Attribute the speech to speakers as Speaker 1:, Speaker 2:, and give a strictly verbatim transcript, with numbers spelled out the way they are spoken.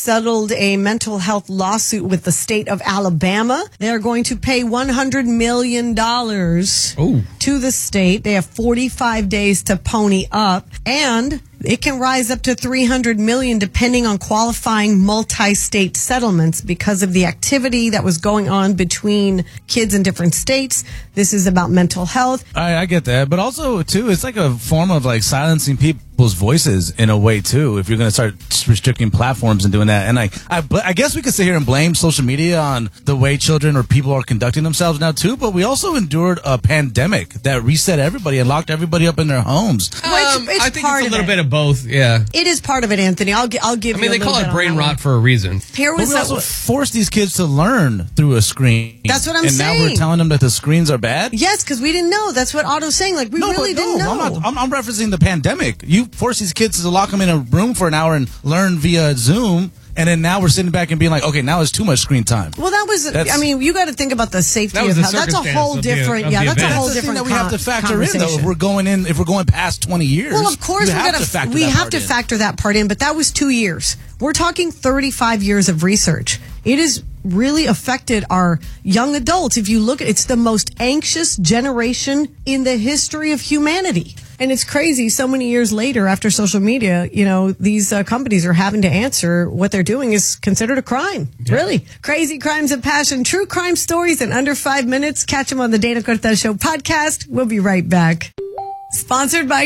Speaker 1: settled a mental health lawsuit with the state of Alabama. They're going to pay one hundred million dollars
Speaker 2: Ooh.
Speaker 1: to the state. They have forty-five days to pony up, and it can rise up to three hundred million dollars depending on qualifying multi-state settlements because of the activity that was going on between kids in different states. This is about mental health.
Speaker 3: I, I get that, but also too, it's like a form of like silencing people's voices in a way too. If you're going to start restricting platforms and doing that, and like, I, but I guess we could sit here and blame social media on the way children or people are conducting themselves now too. But we also endured a pandemic that reset everybody and locked everybody up in their homes.
Speaker 1: Well,
Speaker 2: Um,
Speaker 1: it's, it's
Speaker 2: I think
Speaker 1: part
Speaker 2: it's a little
Speaker 1: of it.
Speaker 2: bit of both. Yeah.
Speaker 1: It is part of it, Anthony. I'll, gi- I'll give
Speaker 2: I mean,
Speaker 1: you a
Speaker 2: they call
Speaker 1: little
Speaker 2: it
Speaker 1: bit on
Speaker 2: brain
Speaker 1: that
Speaker 2: rot
Speaker 1: one.
Speaker 2: for a reason.
Speaker 1: Here
Speaker 3: But
Speaker 1: was
Speaker 3: we
Speaker 1: that.
Speaker 3: also force these kids to learn through a screen.
Speaker 1: That's what I'm
Speaker 3: and
Speaker 1: saying.
Speaker 3: now we're telling them that the screens are bad.
Speaker 1: Yes, because we didn't know. That's what Otto's saying. Like, we
Speaker 3: No,
Speaker 1: really
Speaker 3: but
Speaker 1: didn't
Speaker 3: no,
Speaker 1: know.
Speaker 3: I'm, not, I'm, I'm referencing the pandemic. You force these kids to lock them in a room for an hour and learn via Zoom, and then now we're sitting back and being like, okay, now it's too much screen time.
Speaker 1: Well, that was,
Speaker 3: That's-
Speaker 1: I mean, you got to think about the safety
Speaker 2: That was
Speaker 1: of
Speaker 2: the
Speaker 1: health. That's a
Speaker 2: circumstance
Speaker 1: whole
Speaker 2: of the-
Speaker 1: different,
Speaker 2: of
Speaker 1: yeah,
Speaker 2: the
Speaker 1: that's a
Speaker 2: event.
Speaker 1: whole
Speaker 3: That's the thing
Speaker 1: different
Speaker 3: that we have to
Speaker 1: con-
Speaker 3: factor in, though. If
Speaker 1: conversation.
Speaker 3: we're going in, if we're going past twenty years,
Speaker 1: Well, of course,
Speaker 3: we
Speaker 1: we,
Speaker 3: have
Speaker 1: gotta,
Speaker 3: to factor
Speaker 1: we
Speaker 3: that
Speaker 1: have
Speaker 3: part
Speaker 1: to
Speaker 3: in.
Speaker 1: factor that part in, but that was two years. We're talking thirty-five years of research. It has really affected our young adults. If you look at it's the most anxious generation in the history of humanity. And it's crazy. So many years later, after social media, you know, these uh, companies are having to answer what they're doing is considered a crime. Really. Crazy crimes of passion, true crime stories in under five minutes. Catch them on the Dana Cortez Show podcast. We'll be right back. Sponsored by